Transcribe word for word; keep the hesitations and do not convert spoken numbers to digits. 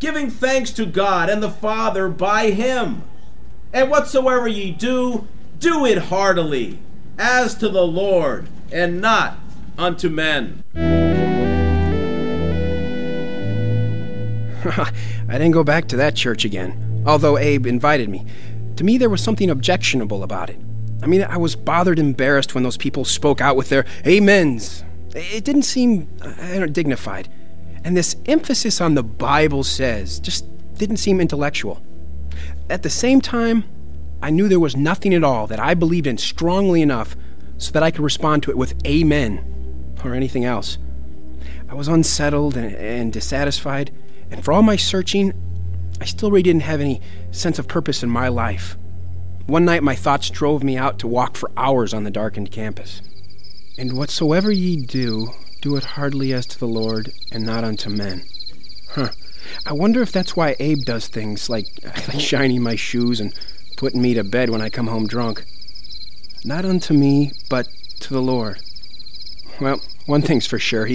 giving thanks to God and the Father by him. And whatsoever ye do, do it heartily, as to the Lord, and not unto men. I didn't go back to that church again, although Abe invited me. To me, there was something objectionable about it. I mean, I was bothered and embarrassed when those people spoke out with their amens. It didn't seem uh, dignified. And this emphasis on the Bible says just didn't seem intellectual. At the same time, I knew there was nothing at all that I believed in strongly enough so that I could respond to it with amen or anything else. I was unsettled and, and dissatisfied, and for all my searching, I still really didn't have any sense of purpose in my life. One night my thoughts drove me out to walk for hours on the darkened campus. And whatsoever ye do, do it heartily as to the Lord, and not unto men. Huh. I wonder if that's why Abe does things like, like shining my shoes and putting me to bed when I come home drunk. Not unto me, but to the Lord. Well, one thing's for sure, he